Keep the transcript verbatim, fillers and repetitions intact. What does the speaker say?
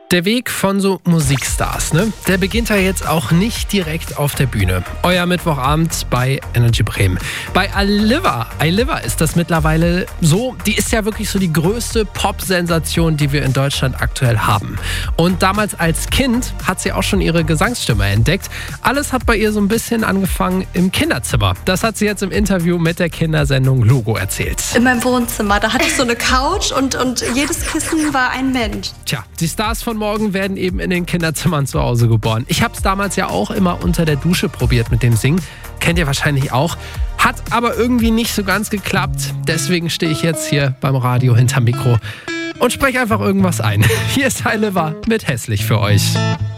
Der Weg von so Musikstars, ne? Der beginnt ja jetzt auch nicht direkt auf der Bühne. Euer Mittwochabend bei Energy Bremen. Bei Ailiva, Ailiva ist das mittlerweile so, die ist ja wirklich so die größte Pop-Sensation, die wir in Deutschland aktuell haben. Und damals als Kind hat sie auch schon ihre Gesangsstimme entdeckt. Alles hat bei ihr so ein bisschen angefangen im Kinderzimmer. Das hat sie jetzt im Interview mit der Kindersendung Logo erzählt. In meinem Wohnzimmer, da hatte ich so eine Couch und, und jedes Kissen war ein Mensch. Tja, die Stars von morgen werden eben in den Kinderzimmern zu Hause geboren. Ich habe es damals ja auch immer unter der Dusche probiert mit dem Singen. Kennt ihr wahrscheinlich auch. Hat aber irgendwie nicht so ganz geklappt. Deswegen stehe ich jetzt hier beim Radio hinterm Mikro und spreche einfach irgendwas ein. Hier ist Ailiva mit Hässlich für euch.